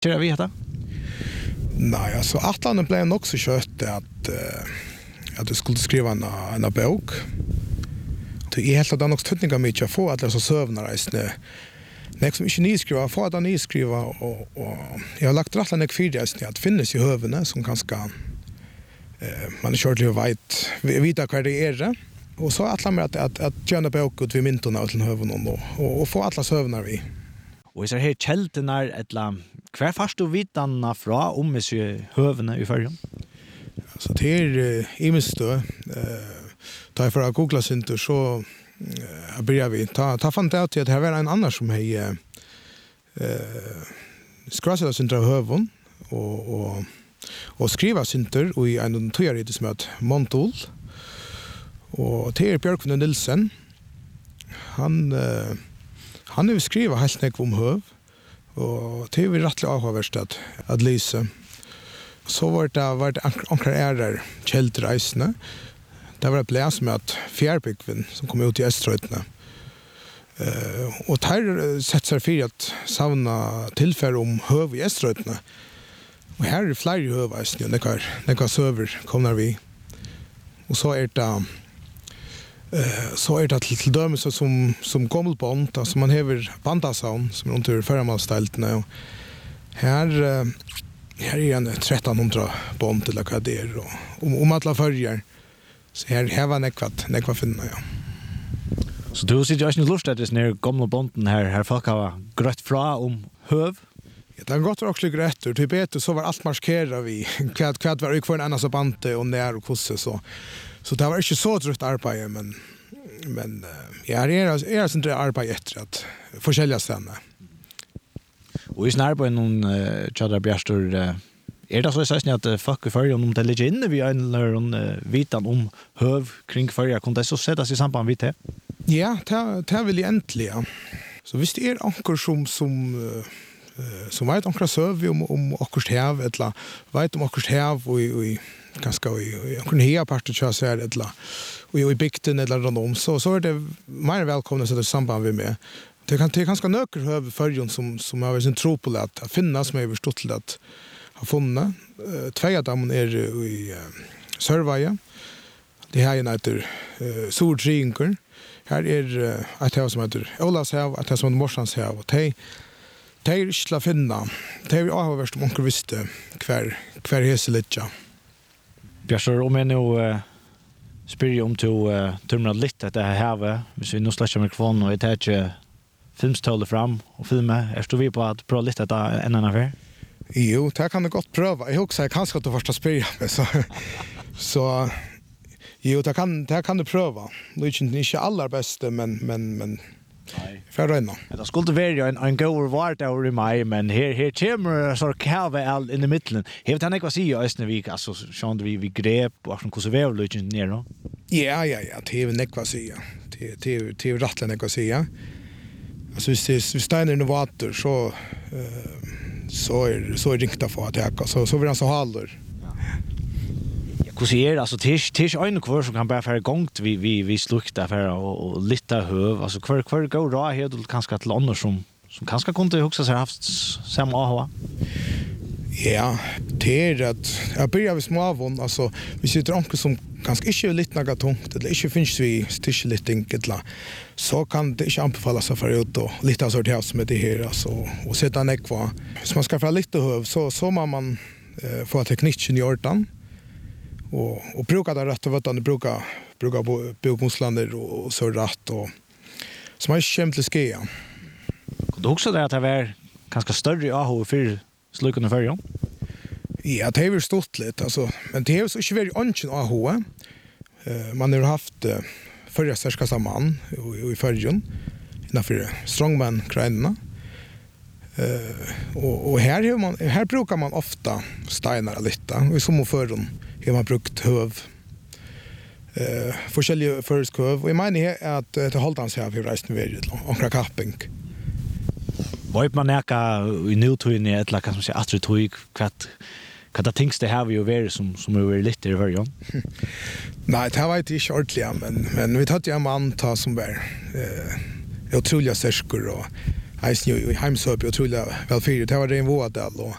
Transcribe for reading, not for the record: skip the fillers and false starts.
Kör vi heter? Nej, alltså Atlanten blev nog så kött att du skulle skriva en bok. Det är helt att det också tutningar mycket att få att läsa sövnarreisne. Nek som ikke nyskriva, få at han nyskriva, og jeg har lagt rettelig nek fyrreisne at finnes i høvene, som ganske man er kjørt litt vite hva det er. Og så atler meg at tjene bøk ut ved myntene til høvene, og få alle søvner vi. Og så her kjeltene hver først du vitene fra om hvis høvene i førjen? Så det i minst da jeg for å google synter, så börjar vi ta fant ut att det här var en annan som hej skrasade synter av hövon och skriva synter och i en teori som heter Montol och Ter Björkvin Nilsen han har skriva helt nek om höv och det är vi rättligt avhåverst att lysa så var det ankrar ärar kjeldreisene. Det var et blæs med at Fjärbygven som kom ut i Østrøytene. Og der sett seg for at savna tilfære om høv i Østrøytene. Og her er flere høv, nekka søver kommer vi. Og så det til dømes som gammelbånd, altså man hever bandasavn, som under føremalsteltene. Her er en 1300 bånd til hva det er, og om alle førjer. Så här var nekva finna, ja. Så du sitter ju inte lust att det när gamla bonden här folk har grött fra om höv? Ja, det har gått också grött. Till bete så var allt markerat vi. Kvad var för en annan så bante och när och kusse så. Så det var inte så trött arbete men ja, det är sånt där arbete efter att forskjelliga ställen. Och i snarare på någon tjadra bjärstor det så sägs ni att folk i förrjön om det ligger inne vid en vitan om höv kring förrjön, kan det så sättas i samband vid det? Ja, det vill jag äntligen. Så visst är anker som vet ankra söv om akkurst häv, eller vet om akkurst häv och i ganska i ankern hea parter så här eller och i bygden eller random så är det mer välkomna så det samband vi med. Det kan ganska nöker höv förrjön som har sin tro på att finnas som är förstått till att har funnit. Två av dem är i Sörvaja. Det här heter Sordrinker. Här är ett hav som heter Olavshav, ett hav som heter Morsanshav. Och det är inte att finna. Det är avhåverst om onkel visste hver heselitja. Bjärsor, om jag nu spyr om till turmra lite att det här havet, hvis vi nu släcker mikrofonen och jag tar filmstölet fram och filmer, är vi på att pröva lite att en annan affär? Jo, det kan du gott pröva. Jag också kanske att du första spyr så jo, det kan du pröva. Det är inte allra bästa men för röna. Det skulle vara en god vart över i maj men här kommer så kave all in i mitten. Helt han vad säger Östnevik alltså sjönde vi grep och som konserverar lite ner då. Ja, det är nekva säga. Det är rättligt nekva säga. Alltså vi stannar i vatten så är ringta för att äka så vill han så håller. Hur ser alltså tisch en kvar som kan bara för igång vi slukta för och lite höv alltså kvar går då helt kanske till andra som kanske kunde huxa sig haft samma AH. Ja, det är att jag börjar med småvon alltså vi sitter anke som ganska inte lite något tungt eller inte finns vi tisch lite enkelt så kan det inte anbefallas att fara ut och lite sort hus med det här alltså och sätta nekva så man ska få lite höv så man få tekniken i ordan och bruka det rätt och vet att bruka bokmuslander och så rätt och som är kämpligt skeja. Du också det att det var ganska större AH för slukarna förr. Ja, det är väl stort lite alltså men det är så inte väldigt anchen AH. Man har haft förra största samman i förrjun innanför strongman gränderna. Och här brukar man ofta steinar lite och i sommarförrun har man brukt höv forskjellige føresköv og jeg mener at det Holtans har vi reist med omkring kapping. Vad man näka i nutiden är ett kan man säga atretoik vad det things det har ju varit som är lite i varje. Nej, det var inte ordentligt men vi hade ju en man ta som var otroliga särskor och Eisen i Heimsøp, utrolig velfyrt. Det var det en vårdal,